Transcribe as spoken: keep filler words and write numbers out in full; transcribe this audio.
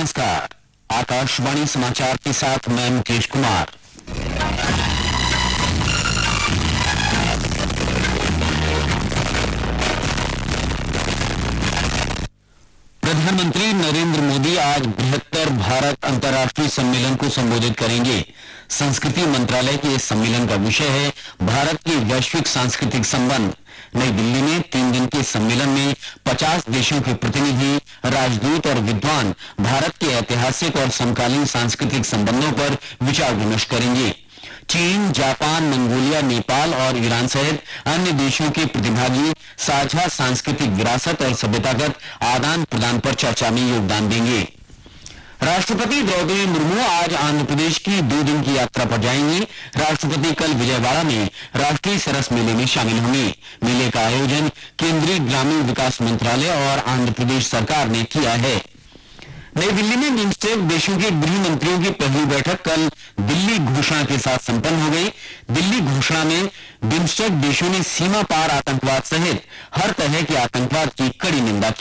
नमस्कार। आकाशवाणी समाचार के साथ मैं मुकेश कुमार। प्रधानमंत्री नरेंद्र मोदी आज बृहत्तर भारत अंतर्राष्ट्रीय सम्मेलन को संबोधित करेंगे। संस्कृति मंत्रालय के इस सम्मेलन का विषय है भारत के वैश्विक सांस्कृतिक संबंध। नई दिल्ली में तीन दिन के सम्मेलन में पचास देशों के प्रतिनिधि, राजदूत और विद्वान भारत के ऐतिहासिक और समकालीन सांस्कृतिक संबंधों पर विचार विमर्श करेंगे। चीन, जापान, मंगोलिया, नेपाल और ईरान सहित अन्य देशों के प्रतिभागी साझा सांस्कृतिक विरासत और सभ्यतागत आदान प्रदान पर चर्चा में योगदान देंगे। राष्ट्रपति द्रौपदी मुर्मू आज आंध्र प्रदेश की दो दिन की यात्रा पर जाएंगी। राष्ट्रपति कल विजयवाड़ा में राष्ट्रीय सरस मेले में शामिल होंगे। मेले का आयोजन केंद्रीय ग्रामीण विकास मंत्रालय और आंध्र प्रदेश सरकार ने किया है। नई दिल्ली में बिम्स्टेक देशों के गृह मंत्रियों की पहली बैठक कल दिल्ली घोषणा के साथ संपन्न हो गई। दिल्ली घोषणा में बिम्स्टेक देशों ने सीमा पार आतंकवाद सहित हर तरह के आतंकवाद की कड़ी निंदा की।